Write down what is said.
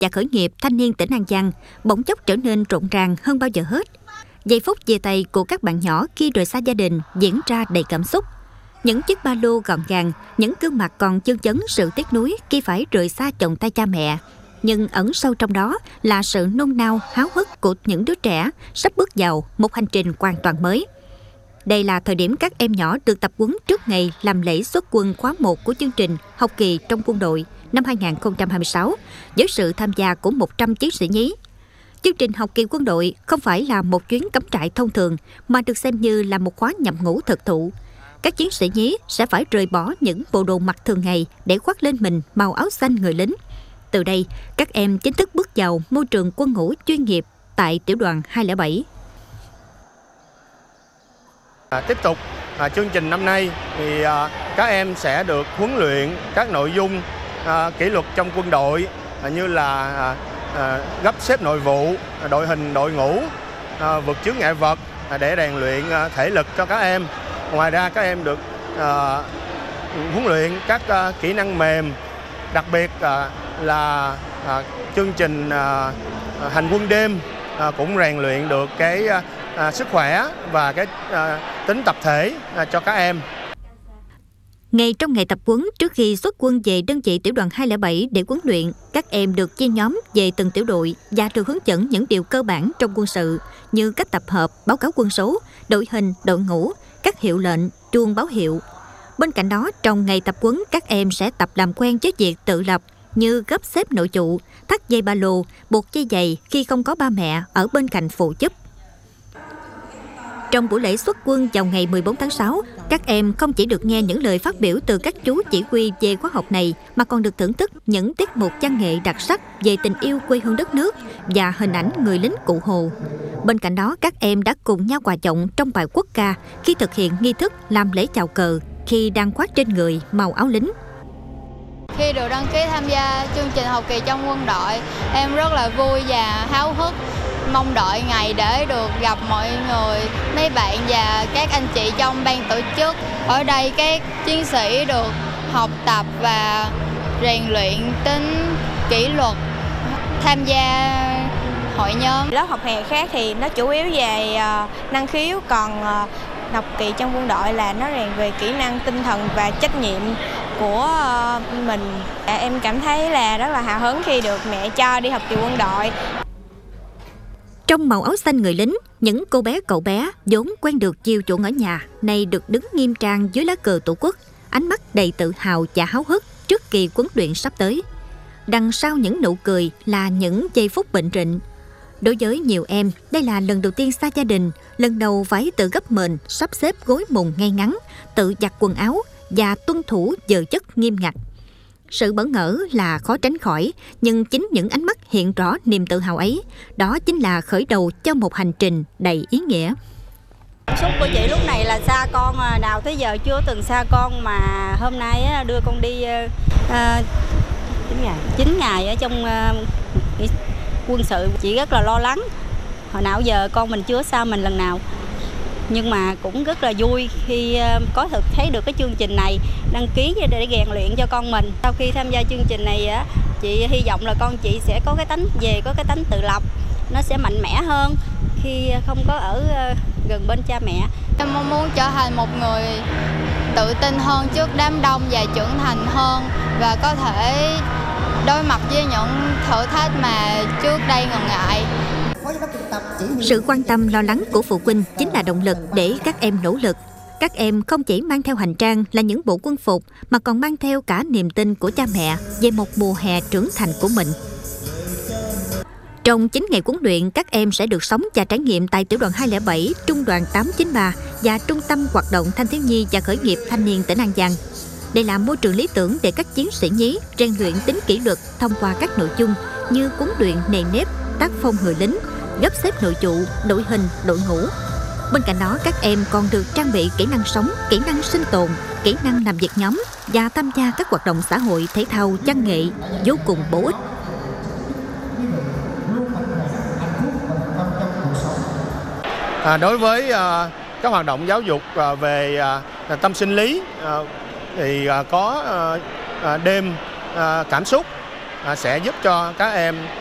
và khởi nghiệp thanh niên tỉnh An Giang bỗng chốc trở nên rộn ràng hơn bao giờ hết. Giây phút chia tay của các bạn nhỏ khi rời xa gia đình diễn ra đầy cảm xúc. Những chiếc ba lô gọn gàng, những gương mặt còn chưng chấn sự tiếc nuối khi phải rời xa chồng tay cha mẹ. Nhưng ẩn sâu trong đó là sự nôn nao, háo hức của những đứa trẻ sắp bước vào một hành trình hoàn toàn mới. Đây là thời điểm các em nhỏ được tập huấn trước ngày làm lễ xuất quân khóa 1 của chương trình học kỳ trong quân đội năm 2026 với sự tham gia của 100 chiến sĩ nhí. Chương trình học kỳ quân đội không phải là một chuyến cắm trại thông thường mà được xem như là một khóa nhập ngũ thực thụ. Các chiến sĩ nhí sẽ phải rời bỏ những bộ đồ mặc thường ngày để khoác lên mình màu áo xanh người lính. Từ đây, các em chính thức bước vào môi trường quân ngũ chuyên nghiệp tại tiểu đoàn 207. Tiếp tục chương trình năm nay thì các em sẽ được huấn luyện các nội dung kỷ luật trong quân đội như là gấp xếp nội vụ, đội hình đội ngũ, vượt chướng ngại vật để rèn luyện thể lực cho các em. Ngoài ra các em được huấn luyện các kỹ năng mềm, đặc biệt là chương trình hành quân đêm cũng rèn luyện được cái sức khỏe và cái tính tập thể cho các em. Ngay trong ngày tập huấn trước khi xuất quân về đơn vị tiểu đoàn 207 để huấn luyện, các em được chia nhóm về từng tiểu đội và được hướng dẫn những điều cơ bản trong quân sự như cách tập hợp, báo cáo quân số, đội hình, đội ngũ, các hiệu lệnh, chuông báo hiệu. Bên cạnh đó, trong ngày tập huấn, các em sẽ tập làm quen với việc tự lập như gấp xếp nội trụ, thắt dây ba lô, buộc dây giày khi không có ba mẹ ở bên cạnh phụ giúp. Trong buổi lễ xuất quân vào ngày 14 tháng 6, các em không chỉ được nghe những lời phát biểu từ các chú chỉ huy về khóa học này mà còn được thưởng thức những tiết mục văn nghệ đặc sắc về tình yêu quê hương đất nước và hình ảnh người lính Cụ Hồ. Bên cạnh đó, các em đã cùng nhau hòa giọng trong bài quốc ca khi thực hiện nghi thức làm lễ chào cờ khi đang khoác trên người màu áo lính. Khi được đăng ký tham gia chương trình học kỳ trong quân đội, em rất là vui và háo hức, mong đợi ngày để được gặp mọi người, mấy bạn và các anh chị trong ban tổ chức. Ở đây các chiến sĩ được học tập và rèn luyện tính kỷ luật, tham gia hội nhóm. Lớp học hè khác thì nó chủ yếu về năng khiếu, còn học kỳ trong quân đội là nó rèn về kỹ năng, tinh thần và trách nhiệm của mình. Em cảm thấy là rất là hào hứng khi được mẹ cho đi học kỳ quân đội. Trong màu áo xanh người lính, những cô bé cậu bé vốn quen được chiều chuộng ở nhà nay được đứng nghiêm trang dưới lá cờ Tổ quốc, ánh mắt đầy tự hào và háo hức trước kỳ huấn luyện sắp tới. Đằng sau những nụ cười là những giây phút bệnh rịnh. Đối với nhiều em, đây là lần đầu tiên xa gia đình, lần đầu phải tự gấp mền, sắp xếp gối mùng ngay ngắn, tự giặt quần áo và tuân thủ giờ giấc nghiêm ngặt. Sự bỡ ngỡ là khó tránh khỏi, nhưng chính những ánh mắt hiện rõ niềm tự hào ấy, đó chính là khởi đầu cho một hành trình đầy ý nghĩa. Cảm xúc của chị lúc này là xa con, nào tới giờ chưa từng xa con, mà hôm nay đưa con đi 9 ngày ở trong quân sự. Chị rất là lo lắng, hồi nào giờ con mình chưa xa mình lần nào. Nhưng mà cũng rất là vui khi có thực thấy được cái chương trình này, đăng ký để rèn luyện cho con mình. Sau khi tham gia chương trình này, chị hy vọng là con chị sẽ có cái tánh tự lập, nó sẽ mạnh mẽ hơn khi không có ở gần bên cha mẹ. Em mong muốn trở thành một người tự tin hơn trước đám đông và trưởng thành hơn, và có thể đối mặt với những thử thách mà trước đây ngần ngại. Sự quan tâm lo lắng của phụ huynh chính là động lực để các em nỗ lực. Các em không chỉ mang theo hành trang là những bộ quân phục mà còn mang theo cả niềm tin của cha mẹ về một mùa hè trưởng thành của mình. Trong 9 ngày huấn luyện, các em sẽ được sống và trải nghiệm tại tiểu đoàn 207, trung đoàn 893 và trung tâm hoạt động thanh thiếu nhi và khởi nghiệp thanh niên tỉnh An Giang. Đây là môi trường lý tưởng để các chiến sĩ nhí rèn luyện tính kỷ luật thông qua các nội dung như huấn luyện nề nếp, tác phong người lính, gấp xếp nội trụ, đội hình, đội ngũ. Bên cạnh đó, các em còn được trang bị kỹ năng sống, kỹ năng sinh tồn, kỹ năng làm việc nhóm và tham gia các hoạt động xã hội, thể thao, văn nghệ vô cùng bổ ích. Đối với các hoạt động giáo dục về tâm sinh lý thì có đêm cảm xúc, sẽ giúp cho các em